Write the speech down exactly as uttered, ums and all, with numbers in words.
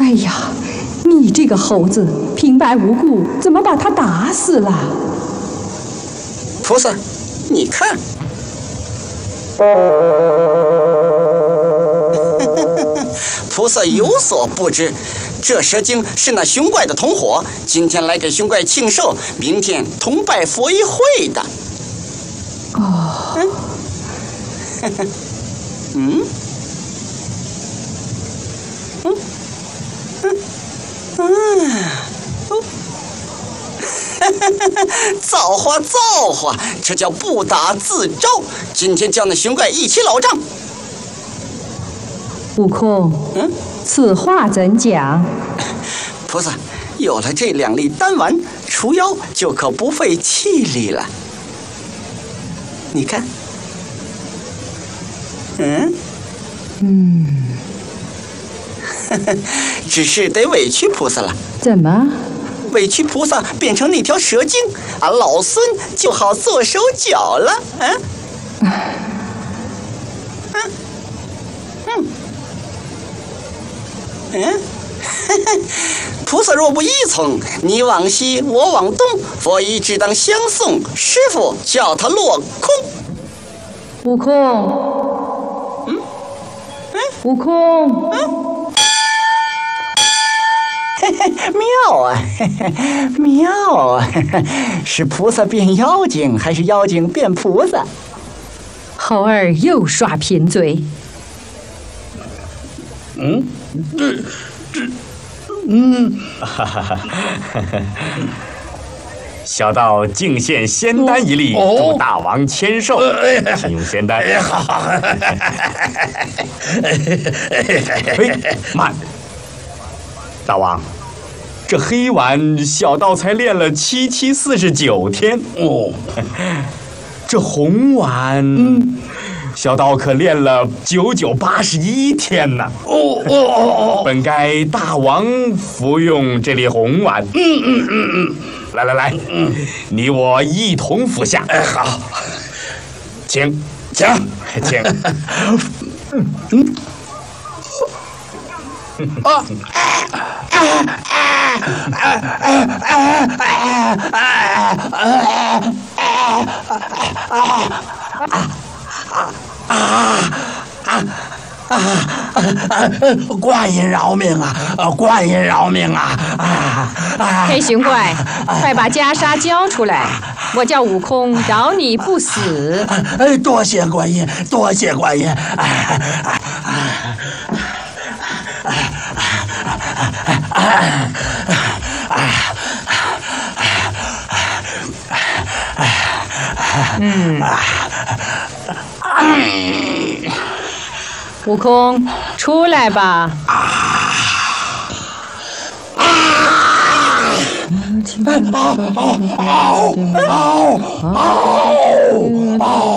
哎呀，你这个猴子，平白无故怎么把他打死了？ 菩萨，你看。菩萨有所不知，这蛇精是那熊怪的同伙，今天来给熊怪庆寿，明天同拜佛一会的。 哦， 嗯，嗯，嗯，嗯，哦，造化造化，这叫不打自招。今天叫那熊怪一起老账。 悟空， 嗯， 此话怎讲？ 菩萨，有了这两粒丹丸，除妖就可不费气力了。你看，嗯， 嗯， 只是得委屈菩萨了。 怎么？ 委屈菩萨变成那条蛇精，俺老孙就好做手脚了。嗯，嗯，嗯。嗯，菩萨若不依从，你往西，我往东，佛衣只当相送。师傅叫他落空。 悟空， 嗯，嗯， 悟空， 嗯，嘿嘿，妙啊，嘿嘿，妙啊！是菩萨变妖精，还是妖精变菩萨？ 猴儿又耍贫嘴。 嗯，这这，嗯，哈哈哈！小道敬献仙丹一粒， 哦、 祝大王签寿。请用仙丹。 哎，好好。 嘿，慢！大王，这黑丸小道才练了七七四十九天哦， 这红丸，嗯。小道可练了九九八十一天呢！ 哦哦哦哦！ 本该大王服用这粒红丸。 嗯嗯嗯嗯， 来来来，嗯，你我一同服下。 哎，好， 请请请。 嗯。啊！啊啊啊啊！观音饶命啊！观音饶命啊！啊啊！黑熊怪，快把袈裟交出来！我叫悟空，饶你不死。 哎，多谢观音，多谢观音！ 嗯。悟空，出来吧！啊啊！ 哦哦哦哦哦！